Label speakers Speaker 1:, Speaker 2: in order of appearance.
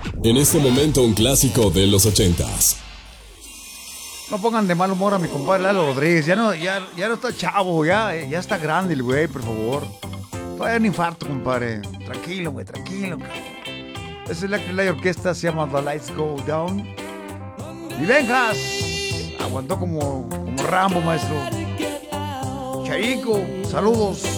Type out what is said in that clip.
Speaker 1: En este momento un clásico de los ochentas.
Speaker 2: No pongan de mal humor a mi compadre Lalo Rodríguez. Ya no está chavo, ya está grande el güey, por favor. Todavía un infarto, compadre. Tranquilo, güey, tranquilo, cabrón. Esa es la orquesta, se llama The Lights Go Down. Y Benjas aguantó como Rambo, maestro. Charico, saludos.